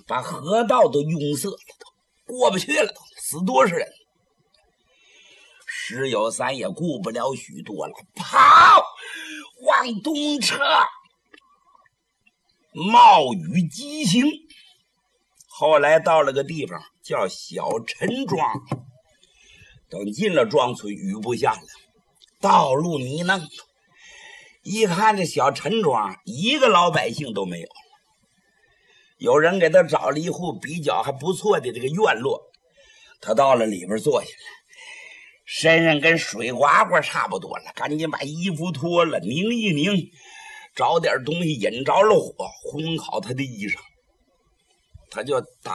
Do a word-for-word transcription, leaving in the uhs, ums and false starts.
把河道都拥塞了，都过不去了，都死多少人。石有三也顾不了许多了，跑，往东撤。冒雨急行，后来到了个地方叫小陈庄。等进了庄村，雨不下了，道路泥泞，一看这小陈庄一个老百姓都没有。有人给他找了一户比较还不错的这个院落，他到了里边坐下来，身上跟水呱呱差不多了，赶紧把衣服脱了，拧一拧，找点东西引着了火，烘烤他的衣裳。他就打